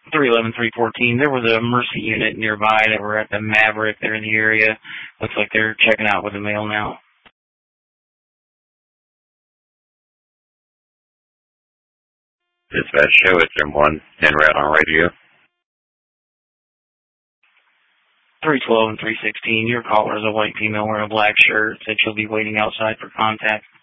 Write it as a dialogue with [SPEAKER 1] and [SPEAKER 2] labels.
[SPEAKER 1] 311, 314. There was a Mercy unit nearby that were at the Maverick. They're in the area. Looks like they're checking out with the mail now.
[SPEAKER 2] Dispatch show, it's M1, en route on radio.
[SPEAKER 1] 312 and 316. Your caller is a white female wearing a black shirt. Said she'll be waiting outside for contact.